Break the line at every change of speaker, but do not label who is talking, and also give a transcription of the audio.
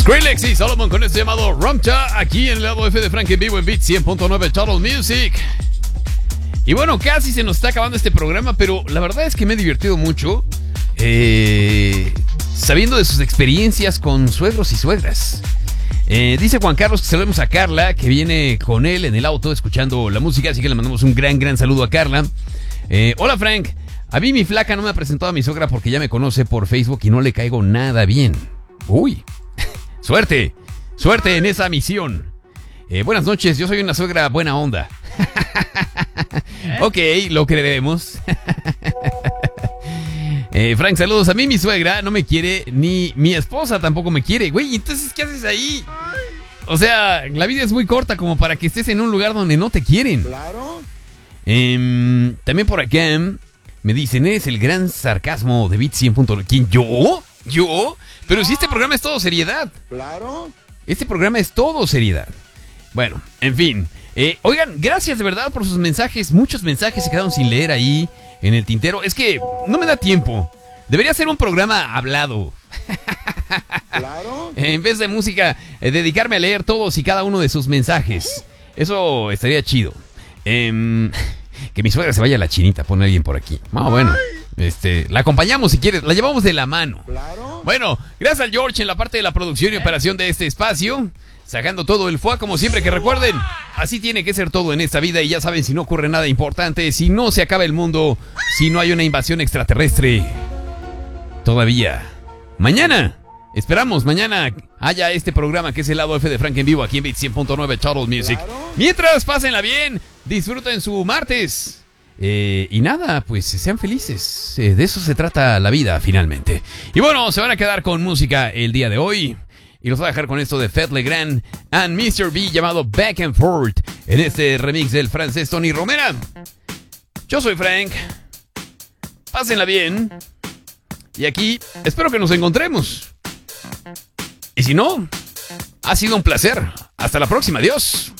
Skrillex y Solomon con este llamado Rumcha, aquí en el lado F de Frank en vivo en Beat 100.9 Total Music. Y bueno, casi se nos está acabando este programa, pero la verdad es que me he divertido mucho sabiendo de sus experiencias con suegros y suegras. Dice Juan Carlos que saludemos a Carla, que viene con él en el auto escuchando la música, así que le mandamos un gran saludo a Carla. Hola Frank, a mí mi flaca no me ha presentado a mi suegra porque ya me conoce por Facebook y no le caigo nada bien. Uy, suerte en esa misión. Buenas noches, yo soy una suegra buena onda. Ok, lo creeremos. Frank, saludos. A mí mi suegra no me quiere, ni mi esposa tampoco me quiere. Güey, entonces, ¿qué haces ahí? O sea, la vida es muy corta como para que estés en un lugar donde no te quieren.
Claro.
También por acá me dicen, eres el gran sarcasmo de Beat 100.9. ¿Quién? ¿Yo? ¿Yo? Pero si este programa es todo seriedad.
Claro.
Este programa es todo seriedad. Bueno, en fin. Oigan, gracias de verdad por sus mensajes. Muchos mensajes se quedaron sin leer ahí en el tintero. Es que no me da tiempo. Debería ser un programa hablado.
Claro.
En vez de música, dedicarme a leer todos y cada uno de sus mensajes. Eso estaría chido. Que mi suegra se vaya a la chinita, pone alguien por aquí. Bueno, la acompañamos si quieres, la llevamos de la mano.
Claro.
Bueno, gracias al George en la parte de la producción y operación de este espacio, sacando todo el fuá como siempre, que recuerden, así tiene que ser todo en esta vida y ya saben, si no ocurre nada importante, si no se acaba el mundo, si no hay una invasión extraterrestre, todavía. Mañana, esperamos, mañana haya este programa que es el lado F de Frank en vivo aquí en Beat 100.9 Total Music.
Claro.
Mientras, pásenla bien, disfruten su martes. Y nada, pues sean felices. De eso se trata la vida finalmente. Y bueno, se van a quedar con música el día de hoy. Y los voy a dejar con esto de Fed Legrand and Mr. B llamado Back and Forth en este remix del francés Tony Romera. Yo soy Frank. Pásenla bien. Y aquí espero que nos encontremos. Y si no, ha sido un placer. Hasta la próxima. Adiós.